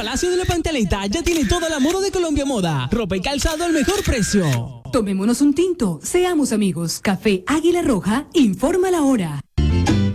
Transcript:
Palacio de la Pantaleta ya tiene toda la moda de Colombia Moda. Ropa y calzado al mejor precio. Tomémonos un tinto, seamos amigos. Café Águila Roja, informa la hora.